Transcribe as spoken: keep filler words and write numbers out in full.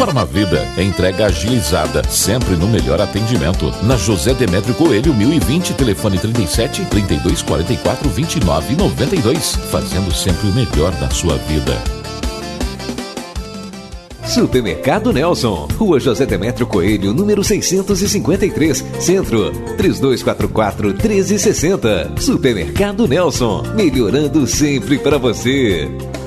Farmavida, entrega agilizada, sempre no melhor atendimento. Na José Demétrio Coelho, mil e vinte, telefone trinta e sete, trinta e dois, quarenta e quatro, vinte e nove, noventa e dois. Fazendo sempre o melhor da sua vida. Supermercado Nelson, Rua José Demétrio Coelho, número seiscentos e cinquenta e três, Centro, três dois quatro quatro, um três seis zero. Supermercado Nelson, melhorando sempre para você.